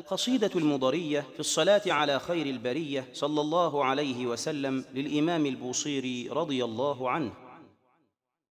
القصيدة المضرية في الصلاة على خير البرية صلى الله عليه وسلم للإمام البوصيري رضي الله عنه.